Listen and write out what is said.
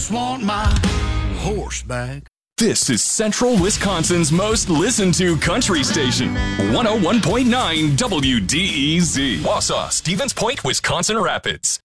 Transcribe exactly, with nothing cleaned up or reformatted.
just want my horse back. This is Central Wisconsin's most listened to country station, one oh one point nine W D E Z. Wausau, Stevens Point, Wisconsin Rapids.